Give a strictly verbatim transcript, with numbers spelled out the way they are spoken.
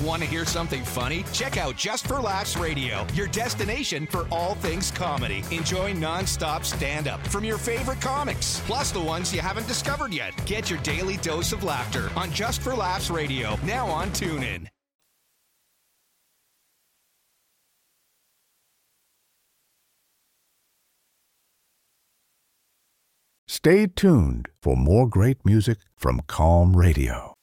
Want to hear something funny? Check out Just for Laughs Radio, your destination for all things comedy. Enjoy non-stop stand-up from your favorite comics, plus the ones you haven't discovered yet. Get your daily dose of laughter on Just for Laughs Radio, now on TuneIn. Stay tuned for more great music from Calm Radio.